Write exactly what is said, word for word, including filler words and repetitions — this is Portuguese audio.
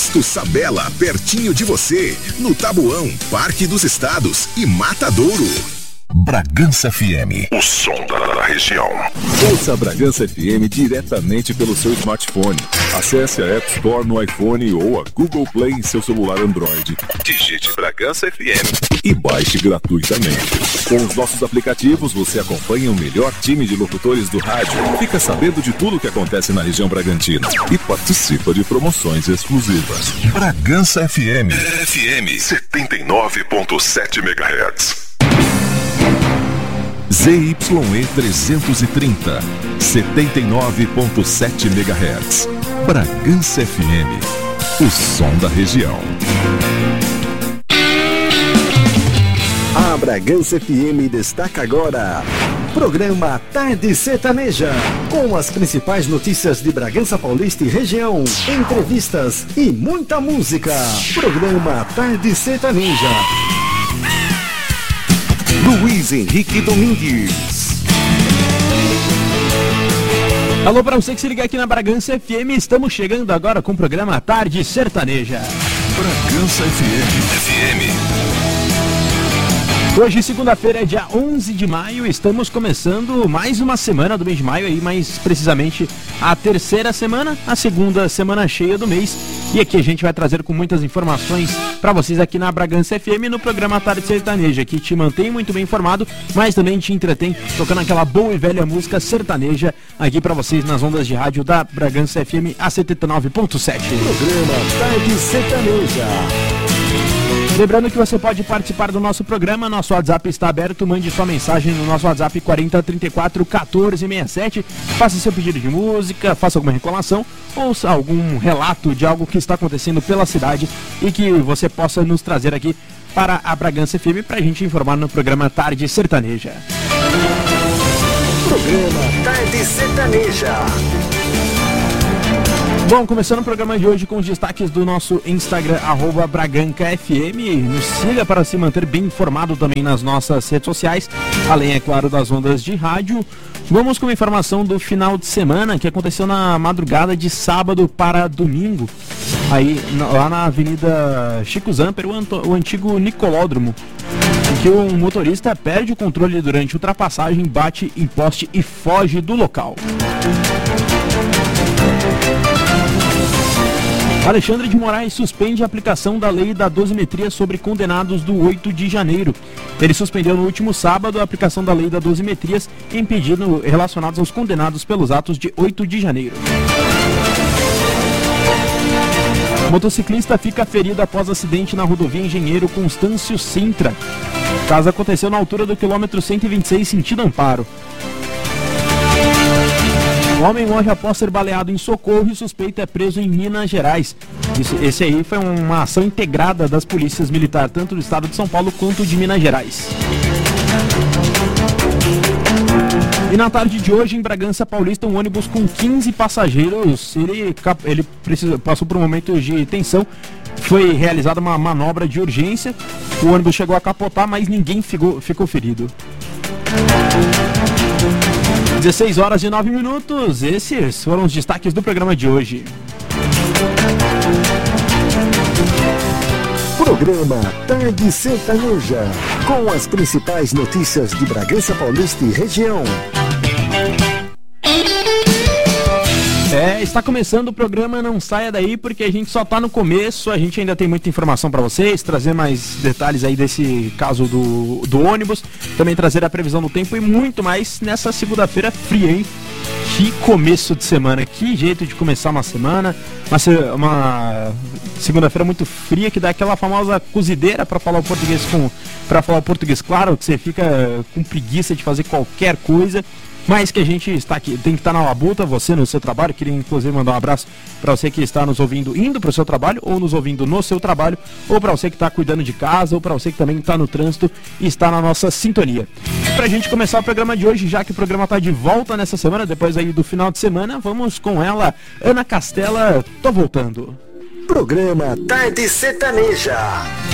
Posto Sabela, pertinho de você, no Tabuão, Parque dos Estados e Matadouro. Bragança F M, o som da região. Ouça a Bragança F M diretamente pelo seu smartphone. Acesse a App Store no iPhone ou a Google Play em seu celular Android. Digite Bragança F M e baixe gratuitamente. Com os nossos aplicativos, você acompanha o melhor time de locutores do rádio, fica sabendo de tudo o que acontece na região bragantina e participa de promoções exclusivas. Bragança F M, F M setenta e nove ponto sete megahertz. Z Y E trezentos e trinta, setenta e nove ponto sete megahertz. Bragança F M, o som da região. A Bragança F M destaca agora programa Tarde Sertaneja, com as principais notícias de Bragança Paulista e região, entrevistas e muita música. Programa Tarde Sertaneja. Luiz Henrique Domingues. Alô para você que se liga aqui na Bragança F M, estamos chegando agora com o programa Tarde Sertaneja. Bragança F M, F M. Hoje, segunda-feira, é dia onze de maio, estamos começando mais uma semana do mês de maio, aí mais precisamente a terceira semana, a segunda semana cheia do mês. E aqui a gente vai trazer com muitas informações para vocês aqui na Bragança F M, no programa Tarde Sertaneja, que te mantém muito bem informado, mas também te entretém tocando aquela boa e velha música sertaneja aqui para vocês nas ondas de rádio da Bragança F M a setenta e nove ponto sete. Programa Tarde Sertaneja. Lembrando que você pode participar do nosso programa, nosso WhatsApp está aberto, mande sua mensagem no nosso WhatsApp quarenta, trinta e quatro, quatorze, sessenta e sete, faça seu pedido de música, faça alguma reclamação ou algum relato de algo que está acontecendo pela cidade e que você possa nos trazer aqui para a Bragança F M para a gente informar no programa Tarde Sertaneja. Programa Tarde Sertaneja. Bom, começando o programa de hoje com os destaques do nosso Instagram, arroba BragancaFM. Nos siga para se manter bem informado também nas nossas redes sociais, além, é claro, das ondas de rádio. Vamos com a informação do final de semana, que aconteceu na madrugada de sábado para domingo, aí lá na Avenida Chico Zamper, o, anto, o antigo Nicolódromo, em que um motorista perde o controle durante ultrapassagem, bate em poste e foge do local. Alexandre de Moraes suspende a aplicação da lei da dosimetria sobre condenados do oito de janeiro. Ele suspendeu no último sábado a aplicação da lei da dosimetria em pedidos relacionados aos condenados pelos atos de oito de janeiro. Motociclista fica ferido após acidente na rodovia Engenheiro Constâncio Sintra. O caso aconteceu na altura do quilômetro cento e vinte e seis, sentido Amparo. O homem morre após ser baleado em Socorro e suspeito é preso em Minas Gerais. Isso, esse aí foi uma ação integrada das polícias militares, tanto do estado de São Paulo quanto de Minas Gerais. E na tarde de hoje, em Bragança Paulista, um ônibus com quinze passageiros, ele, ele precisa, passou por um momento de tensão. Foi realizada uma manobra de urgência, o ônibus chegou a capotar, mas ninguém ficou, ficou ferido. dezesseis horas e nove minutos, esses foram os destaques do programa de hoje. Programa Tarde Sertaneja, com as principais notícias de Bragança Paulista e região. É, está começando o programa, não saia daí porque a gente só está no começo, a gente ainda tem muita informação para vocês, trazer mais detalhes aí desse caso do, do ônibus, também trazer a previsão do tempo e muito mais nessa segunda-feira fria, hein? Que começo de semana, que jeito de começar uma semana, uma, uma segunda-feira muito fria que dá aquela famosa cozideira para falar o português com, para falar o português claro, que você fica com preguiça de fazer qualquer coisa. Mas que a gente está aqui, tem que estar na labuta, você no seu trabalho. Queria inclusive mandar um abraço para você que está nos ouvindo indo para o seu trabalho, ou nos ouvindo no seu trabalho, ou para você que está cuidando de casa, ou para você que também está no trânsito e está na nossa sintonia. E para a gente começar o programa de hoje, já que o programa está de volta nessa semana, depois aí do final de semana, vamos com ela, Ana Castela, Tô Voltando. Programa Tarde Sertaneja.